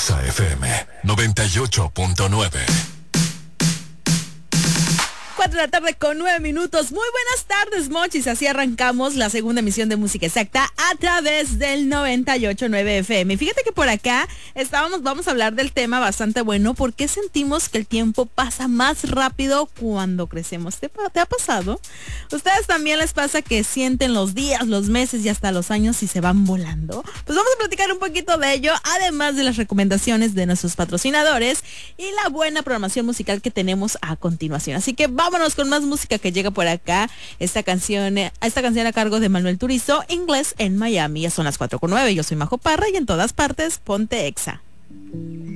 Exa FM 98.9. 4:09 p.m. Muy buenas tardes, Mochis. Así arrancamos la segunda emisión de Música Exacta a través del 98.9 FM. Fíjate que por acá vamos a hablar del tema bastante bueno. ¿Por qué sentimos que el tiempo pasa más rápido cuando crecemos? ¿Te ha pasado? ¿Ustedes también les pasa que sienten los días, los meses y hasta los años y se van volando? Pues vamos a platicar un poquito de ello, además de las recomendaciones de nuestros patrocinadores y la buena programación musical que tenemos a continuación. Así que vámonos con más música que llega por acá. Esta canción a cargo de Manuel Turizo, Inglés en Miami. Ya son las 4:09. Yo soy Majo Parra y en todas partes, ponte Exa.